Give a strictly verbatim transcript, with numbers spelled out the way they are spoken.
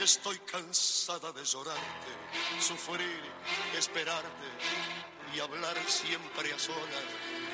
que estoy cansada de llorarte, sufrir, esperarte y hablar siempre a solas.